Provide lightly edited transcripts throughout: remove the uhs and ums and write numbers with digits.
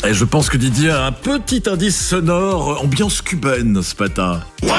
Et je pense que Didier a un petit indice sonore, ambiance cubaine ce matin.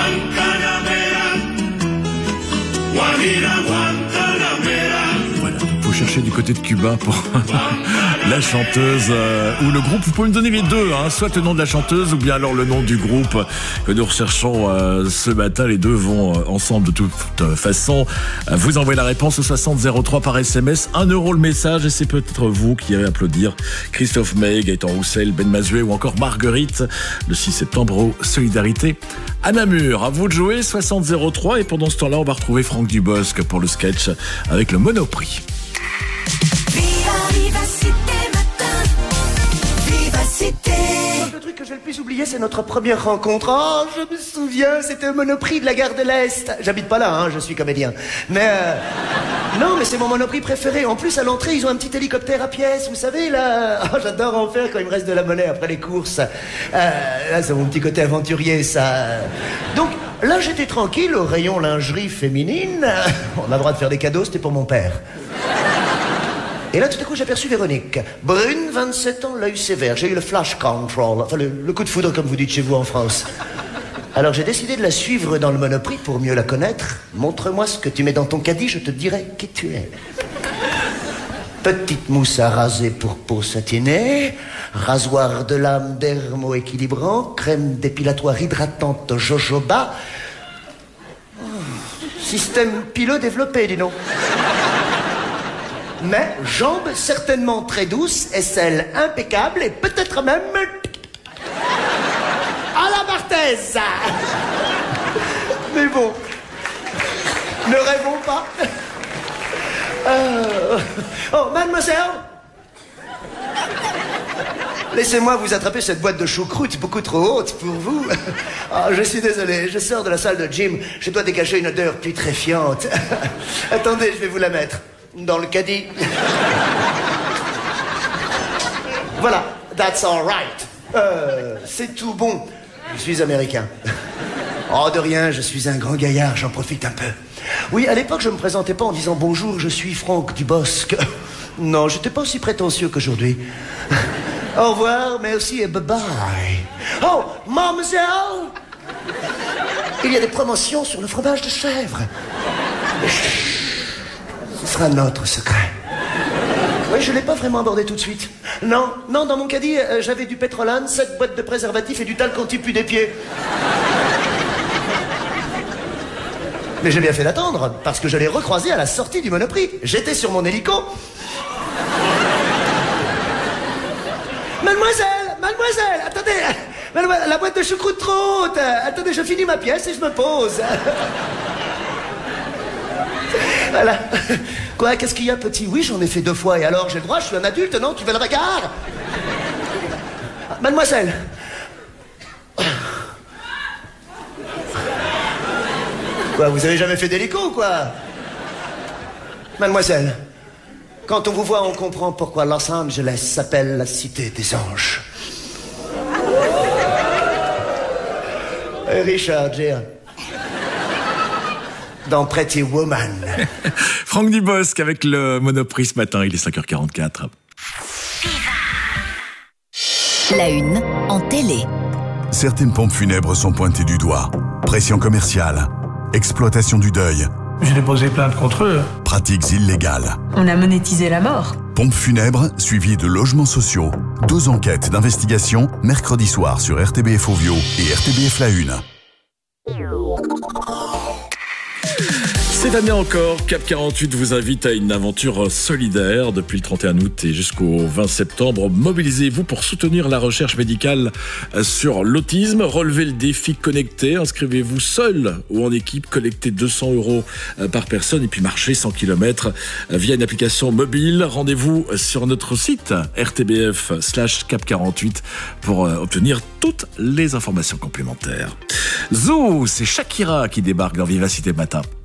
Voilà, donc faut chercher du côté de Cuba pour la chanteuse ou le groupe. Vous pouvez me donner les deux, soit le nom de la chanteuse ou bien alors le nom du groupe que nous recherchons ce matin. Les deux vont ensemble de toute façon. Vous envoyez la réponse au 6003 par SMS, 1 € le message, et c'est peut-être vous qui irez applaudir Christophe May, Gaëtan Roussel, Ben Mazué ou encore Marguerite le 6 septembre au Solidarité à Namur. À vous de jouer, 6003, et pendant ce temps-là, on va retrouver Franck Dubosc pour le sketch avec le Monoprix. Le truc que j'ai le plus oublié, c'est notre première rencontre. Oh, je me souviens, c'était au Monoprix de la gare de l'Est. J'habite pas là, je suis comédien. Mais non, mais c'est mon Monoprix préféré. En plus, à l'entrée, ils ont un petit hélicoptère à pièces, vous savez, là. Oh, j'adore en faire quand il me reste de la monnaie après les courses. Là, c'est mon petit côté aventurier, ça. Donc, là, j'étais tranquille au rayon lingerie féminine. On a le droit de faire des cadeaux, c'était pour mon père. Et là, tout à coup, j'ai aperçu Véronique. Brune, 27 ans, l'œil sévère. J'ai eu le flash control, enfin le coup de foudre, comme vous dites chez vous en France. Alors, j'ai décidé de la suivre dans le Monoprix pour mieux la connaître. Montre-moi ce que tu mets dans ton caddie, je te dirai qui tu es. Petite mousse à raser pour peau satinée, rasoir de lame dermo-équilibrant, crème dépilatoire hydratante jojoba. Système pilot développé, dis donc. Mais jambes certainement très douces, aisselle impeccable et peut-être même à la Barthez. Mais bon, ne rêvons pas. Oh, mademoiselle, laissez-moi vous attraper cette boîte de choucroute beaucoup trop haute pour vous. Oh, je suis désolé, je sors de la salle de gym, je dois dégager une odeur putréfiante. Attendez, je vais vous la mettre. Dans le caddie. Voilà, that's all right. C'est tout bon. Je suis américain. Oh, de rien, je suis un grand gaillard, j'en profite un peu. Oui, à l'époque, je me présentais pas en disant bonjour, je suis Franck Dubosc. Non, j'étais pas aussi prétentieux qu'aujourd'hui. Au revoir, merci et bye-bye. Oh, mademoiselle, il y a des promotions sur le fromage de chèvre. Ce sera notre secret. Oui, je l'ai pas vraiment abordé tout de suite. Non, dans mon caddie, j'avais du pétrolane, 7 boîtes de préservatifs et du talc anti-pus des pieds. Mais j'ai bien fait d'attendre, parce que je l'ai recroisé à la sortie du Monoprix. J'étais sur mon hélico. Mademoiselle, attendez. La boîte de choucroute trop haute. Attendez, je finis ma pièce et je me pose. Voilà. Quoi, qu'est-ce qu'il y a, petit? Oui, j'en ai fait 2 fois, et alors, j'ai le droit, je suis un adulte, non? Tu veux le regard? Mademoiselle. Quoi, vous avez jamais fait d'hélico, quoi? Mademoiselle, quand on vous voit, on comprend pourquoi Los Angeles s'appelle la cité des anges. Richard Gere. Dans Pretty Woman. Franck Dubosc avec le Monoprix ce matin, il est 5h44. La une en télé. Certaines pompes funèbres sont pointées du doigt. Pression commerciale, exploitation du deuil. J'ai déposé plainte contre eux. Pratiques illégales. On a monétisé la mort. Pompes funèbres suivies de logements sociaux. 2 enquêtes d'investigation mercredi soir sur RTBF Ovio et RTBF La Une. Cette année encore, Cap 48 vous invite à une aventure solidaire. Depuis le 31 août et jusqu'au 20 septembre, mobilisez-vous pour soutenir la recherche médicale sur l'autisme. Relevez le défi connecté, inscrivez-vous seul ou en équipe, collectez 200 € par personne et puis marchez 100 km via une application mobile. Rendez-vous sur notre site rtbf/cap48 pour obtenir toutes les informations complémentaires. Zou, c'est Shakira qui débarque dans Vivacité Matin.